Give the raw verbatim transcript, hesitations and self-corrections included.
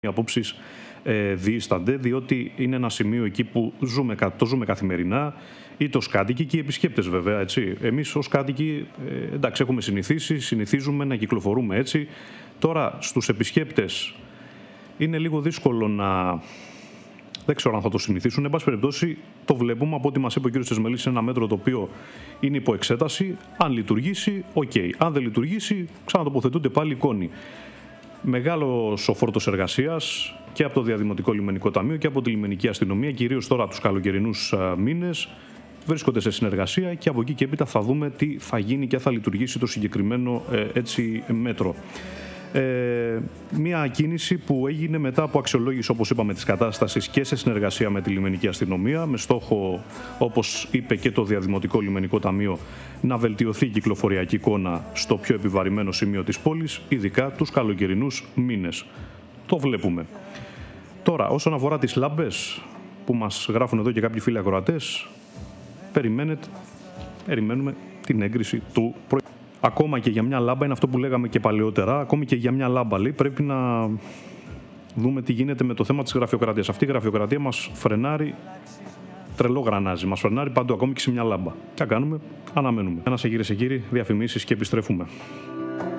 Οι απόψεις ε, διείστανται, διότι είναι ένα σημείο εκεί που ζούμε, το ζούμε καθημερινά, είτε ως κάτοικοι και οι επισκέπτες βέβαια. Έτσι. Εμείς ως κάτοικοι ε, εντάξει, έχουμε συνηθίσει, συνηθίζουμε να κυκλοφορούμε έτσι. Τώρα στους επισκέπτες είναι λίγο δύσκολο να... Δεν ξέρω αν θα το συνηθίσουν. Εν πάση περιπτώσει, το βλέπουμε από ό,τι μας είπε ο κ. Τσεσμελής, είναι ένα μέτρο το οποίο είναι υπό εξέταση. Αν λειτουργήσει, οκ. Okay. Αν δεν λειτουργήσει, ξανατοποθετούνται πάλι εικόνοι. Μεγάλος ο φόρτος εργασίας και από το Διαδημοτικό Λιμενικό Ταμείο και από τη Λιμενική Αστυνομία, κυρίως τώρα τους καλοκαιρινούς μήνες, βρίσκονται σε συνεργασία και από εκεί και έπειτα θα δούμε τι θα γίνει και θα λειτουργήσει το συγκεκριμένο ε, έτσι μέτρο. Ε, μια κίνηση που έγινε μετά από αξιολόγηση, όπως είπαμε, της κατάστασης και σε συνεργασία με τη Λιμενική Αστυνομία, με στόχο, όπως είπε και το Διαδημοτικό Λιμενικό Ταμείο, να βελτιωθεί η κυκλοφοριακή εικόνα στο πιο επιβαρημένο σημείο της πόλης, ειδικά τους καλοκαιρινούς μήνες. Το βλέπουμε. Τώρα, όσον αφορά τις λάμπες που μας γράφουν εδώ και κάποιοι φίλοι ακροατές, περιμένετε, περιμένουμε την έγκριση του προϊόντος. Ακόμα και για μια λάμπα, είναι αυτό που λέγαμε και παλαιότερα, ακόμη και για μια λάμπα, λέει, πρέπει να δούμε τι γίνεται με το θέμα της γραφειοκρατίας. Αυτή η γραφειοκρατία μας φρενάρει, τρελό γρανάζι, μας φρενάρει παντού, ακόμη και σε μια λάμπα. Τι κάνουμε, αναμένουμε. Ένα σε κύριε σε κύριοι, διαφημίσεις και επιστρέφουμε.